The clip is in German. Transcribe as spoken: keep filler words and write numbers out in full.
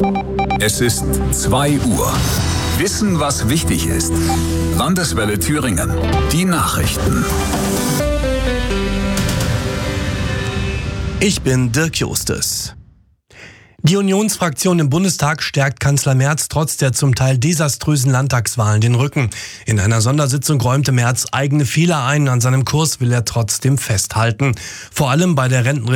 Es ist zwei Uhr. Wissen, was wichtig ist. Landeswelle Thüringen. Die Nachrichten. Ich bin Dirk Justus. Die Unionsfraktion im Bundestag stärkt Kanzler Merz trotz der zum Teil desaströsen Landtagswahlen den Rücken. In einer Sondersitzung räumte Merz eigene Fehler ein. An seinem Kurs will er trotzdem festhalten. Vor allem bei der Renten